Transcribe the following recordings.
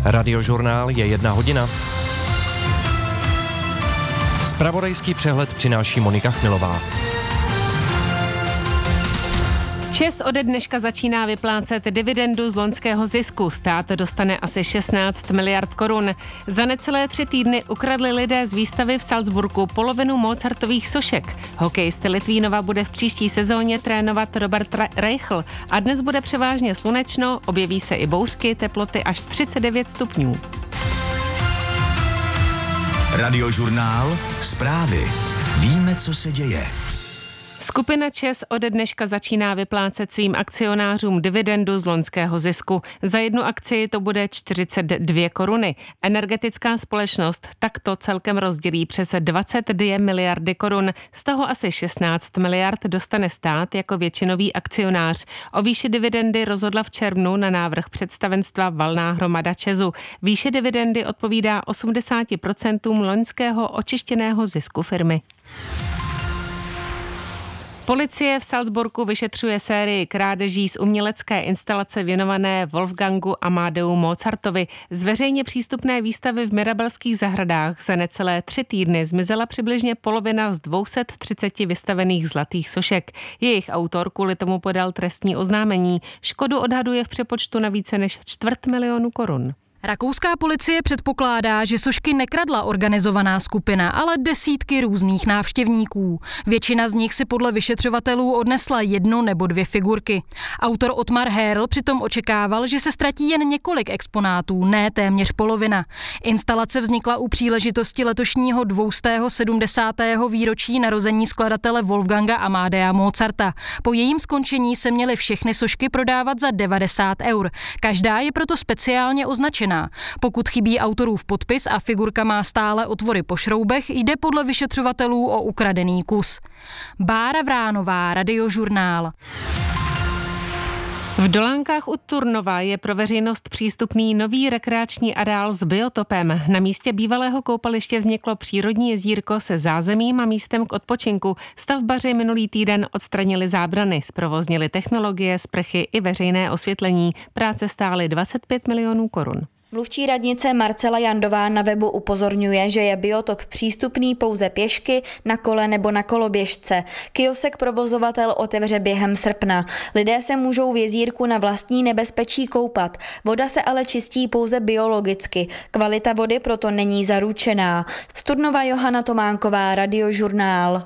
Radiožurnál je 1 hodina. Zpravodajský přehled přináší Monika Chmilová. ČEZ ode dneška začíná vyplácet dividendu z loňského zisku. Stát dostane asi 16 miliard korun. Za necelé 3 týdny ukradli lidé z výstavy v Salzburgu polovinu Mozartových sošek. Hokejisty Litvínova bude v příští sezóně trénovat Robert Reichl a dnes bude převážně slunečno, objeví se i bouřky, teploty až 39 stupňů. Radiožurnál, zprávy. Víme, co se děje. Skupina ČEZ ode dneška začíná vyplácet svým akcionářům dividendu z loňského zisku. Za jednu akci to bude 42 koruny. Energetická společnost takto celkem rozdělí přes 22 miliardy korun. Z toho asi 16 miliard dostane stát jako většinový akcionář. O výši dividendy rozhodla v červnu na návrh představenstva valná hromada ČEZu. Výše dividendy odpovídá 80% loňského očištěného zisku firmy. Policie v Salzburgu vyšetřuje sérii krádeží z umělecké instalace věnované Wolfgangu Amadeu Mozartovi. Z veřejně přístupné výstavy v Mirabelských zahradách za necelé 3 týdny zmizela přibližně polovina z 230 vystavených zlatých sošek. Jejich autor kvůli tomu podal trestní oznámení. Škodu odhaduje v přepočtu na více než 250 000 korun. Rakouská policie předpokládá, že sošky nekradla organizovaná skupina, ale desítky různých návštěvníků. Většina z nich si podle vyšetřovatelů odnesla 1 nebo 2 figurky. Autor Ottmar Herl přitom očekával, že se ztratí jen několik exponátů, ne téměř polovina. Instalace vznikla u příležitosti letošního 270. výročí narození skladatele Wolfganga Amadea Mozarta. Po jejím skončení se měly všechny sošky prodávat za 90 €. Každá je proto speciálně označená. Pokud chybí autorův podpis a figurka má stále otvory po šroubech, jde podle vyšetřovatelů o ukradený kus. Bára Vránová, Radiožurnál. V Dolánkách u Turnova je pro veřejnost přístupný nový rekreační areál s biotopem. Na místě bývalého koupaliště vzniklo přírodní jezírko se zázemím a místem k odpočinku. Stavbaři minulý týden odstranili zábrany, zprovoznili technologie, sprchy i veřejné osvětlení. Práce stály 25 milionů korun. Mluvčí radnice Marcela Jandová na webu upozorňuje, že je biotop přístupný pouze pěšky, na kole nebo na koloběžce. Kiosek provozovatel otevře během srpna. Lidé se můžou v jezírku na vlastní nebezpečí koupat. Voda se ale čistí pouze biologicky. Kvalita vody proto není zaručená. Z Turnova Johana Tománková, Radiožurnál.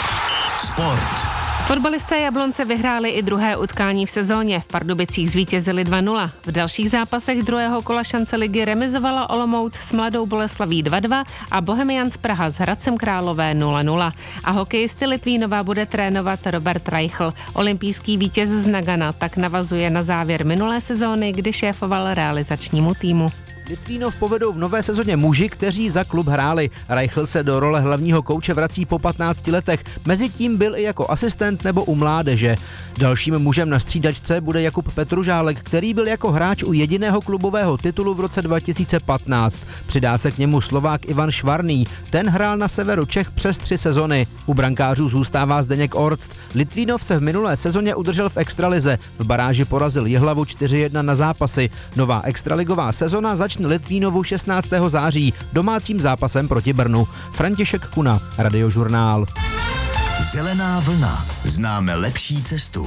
Sport. Fotbalisté Jablonce vyhráli i druhé utkání v sezóně. V Pardubicích zvítězili 2-0. V dalších zápasech druhého kola šance ligy remizovala Olomouc s Mladou Boleslaví 2-2 a Bohemians Praha s Hradcem Králové 0-0. A hokejisty Litvínova bude trénovat Robert Reichl. Olympijský vítěz z Nagana tak navazuje na závěr minulé sezóny, kdy šéfoval realizačnímu týmu. Litvínov povedou v nové sezóně muži, kteří za klub hráli. Reichl se do role hlavního kouče vrací po 15 letech. Mezitím byl i jako asistent nebo u mládeže. Dalším mužem na střídačce bude Jakub Petružálek, který byl jako hráč u jediného klubového titulu v roce 2015. Přidá se k němu Slovák Ivan Švarný. Ten hrál na severu Čech přes 3 sezony. U brankářů zůstává Zdeněk Orct. Litvínov se v minulé sezóně udržel v extralize. V baráži porazil Jihlavu 4-1 na zápasy. Nová extraligová sezona začne Litvínovu 16. září domácím zápasem proti Brnu. František Kuna, Radiožurnál. Zelená vlna. Známe lepší cestu.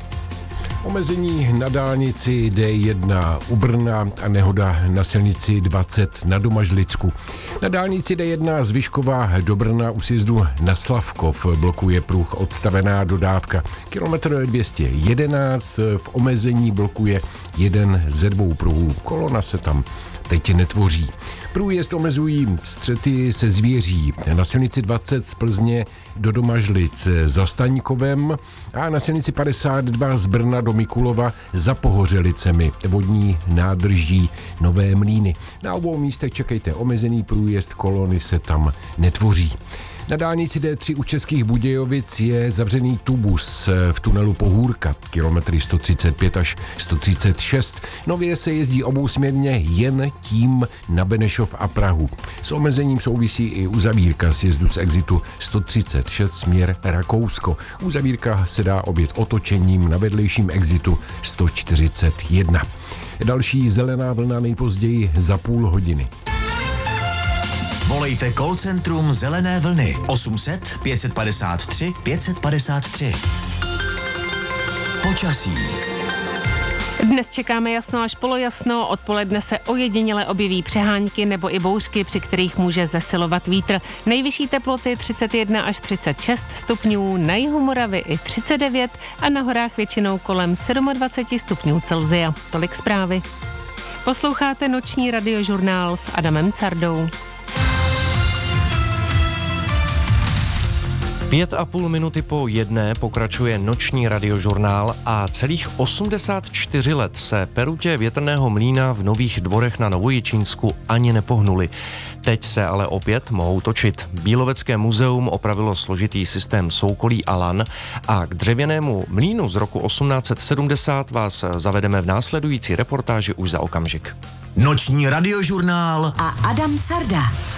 Omezení na dálnici D1 u Brna a nehoda na silnici 20 na Domažlicku. Na dálnici D1 z Vyškova do Brna u sjezdu na Slavkov blokuje pruh odstavená dodávka. Kilometr 211 v omezení blokuje jeden ze 2 pruhů. Kolona se tam teď netvoří. Průjezd omezují střety se zvěří na silnici 20 z Plzně do Domažlic za Staňkovem a na silnici 52 z Brna do Mikulova za Pohořelicemi, vodní nádrží Nové Mlýny. Na obou místech čekejte omezený průjezd, kolony se tam netvoří. Na dálnici D3 u Českých Budějovic je zavřený tubus v tunelu Pohůrka, kilometry 135 až 136. Nově se jezdí obousměrně jen tím na Benešov a Prahu. S omezením souvisí i uzavírka sjezdu z exitu 136 směr Rakousko. Uzavírka se dá objet otočením na vedlejším exitu 141. Další zelená vlna nejpozději za půl hodiny. Volejte call centrum Zelené vlny 800 553 553. Počasí. Dnes čekáme jasno až polojasno, odpoledne se ojediněle objeví přehánky nebo i bouřky, při kterých může zesilovat vítr. Nejvyšší teploty 31 až 36 stupňů, na jihu Moravy i 39 a na horách většinou kolem 27 stupňů Celsia. Tolik zprávy. Posloucháte noční radiožurnál s Adamem Cardou. 5,5 minuty po 1 pokračuje noční radiožurnál a celých 84 let se perutě větrného mlýna v Nových Dvorech na Novojičínsku ani nepohnuli. Teď se ale opět mohou točit. Bílovecké muzeum opravilo složitý systém soukolí a lan a k dřevěnému mlýnu z roku 1870 vás zavedeme v následující reportáži už za okamžik. Noční radiožurnál a Adam Carda.